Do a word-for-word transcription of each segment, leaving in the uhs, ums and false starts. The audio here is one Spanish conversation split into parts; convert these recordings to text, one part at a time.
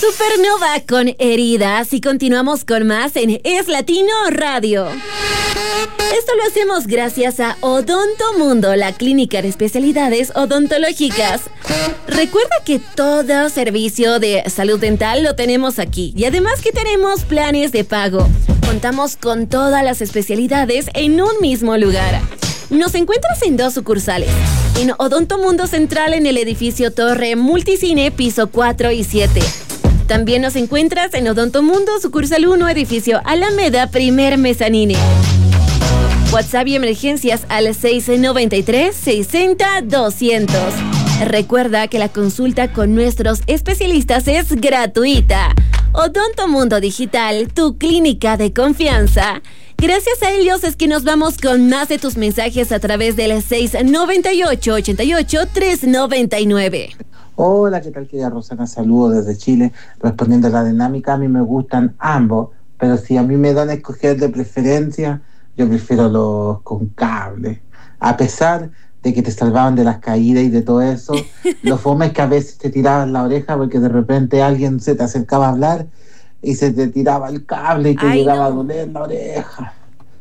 Supernova con heridas y continuamos con más en Es Latino Radio. Esto lo hacemos gracias a Odonto Mundo, la clínica de especialidades odontológicas. Recuerda que todo servicio de salud dental lo tenemos aquí y además que tenemos planes de pago. Contamos con todas las especialidades en un mismo lugar. Nos encuentras en dos sucursales. En Odonto Mundo Central en el edificio Torre Multicine, piso cuatro y siete. También nos encuentras en Odonto Mundo sucursal uno, edificio Alameda, primer mezanine. WhatsApp y emergencias al seis noventa y tres, sesenta, doscientos. Recuerda que la consulta con nuestros especialistas es gratuita. Odonto Mundo Digital, tu clínica de confianza. Gracias a ellos es que nos vamos con más de tus mensajes a través del seis noventa y ocho, ochenta y ocho, tres noventa y nueve. Hola, ¿qué tal, querida Rosana? Saludos desde Chile. Respondiendo a la dinámica, a mí me gustan ambos, pero si a mí me dan a escoger de preferencia, yo prefiero los con cable. A pesar de que te salvaban de las caídas y de todo eso, lo fome es que a veces te tiraban la oreja porque de repente alguien se te acercaba a hablar y se te tiraba el cable y te Ay, llegaba no. a doler la oreja.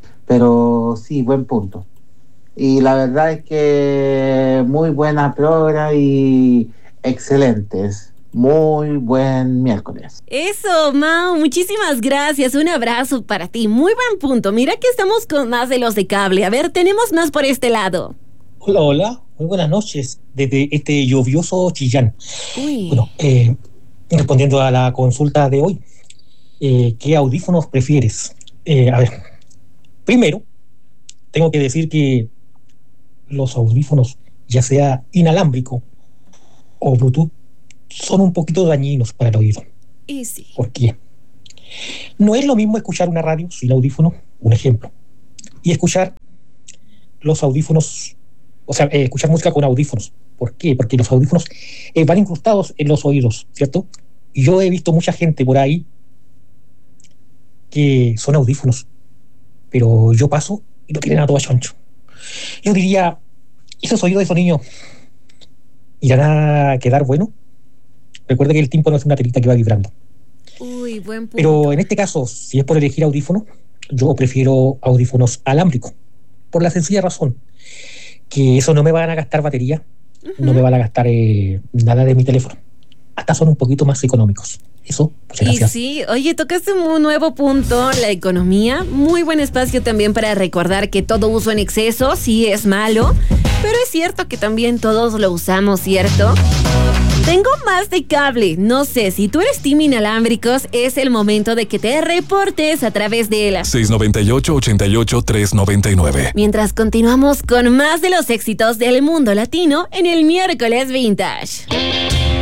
Pero sí, buen punto. Y la verdad es que muy buena programa y excelentes. Muy buen miércoles. Eso, Mau, muchísimas gracias. Un abrazo para ti. Muy buen punto. Mira que estamos con más de los de cable. A ver, tenemos más por este lado. Hola, hola. Muy buenas noches desde este lluvioso Chillán. Uy. Bueno, eh, respondiendo a la consulta de hoy, eh, ¿qué audífonos prefieres? Eh, a ver, primero, tengo que decir que los audífonos, ya sea inalámbrico o Bluetooth, son un poquito dañinos para el oído. ¿Y sí? ¿Por qué? No es lo mismo escuchar una radio sin audífono, un ejemplo, y escuchar los audífonos, o sea, eh, escuchar música con audífonos. ¿Por qué? Porque los audífonos eh, van incrustados en los oídos, ¿cierto? Y yo he visto mucha gente por ahí que son audífonos, pero yo paso y lo tienen a todo choncho. Yo diría, esos oídos de esos niños irán a quedar buenos. Recuerda que el tímpano es una telita que va vibrando. Uy, buen punto. Pero en este caso, si es por elegir audífono, yo prefiero audífonos alámbricos. Por la sencilla razón que eso no me van a gastar batería, uh-huh. no me van a gastar eh, nada de mi teléfono. Hasta son un poquito más económicos. Eso, muchas gracias. Y sí, oye, tocaste un nuevo punto, la economía. Muy buen espacio también para recordar que todo uso en exceso sí es malo, pero es cierto que también todos lo usamos, ¿cierto? Tengo más de cable. No sé, si tú eres team inalámbricos, es el momento de que te reportes a través de la seis noventa y ocho, ochenta y ocho, tres noventa y nueve. Mientras continuamos con más de los éxitos del mundo latino en el miércoles Vintage.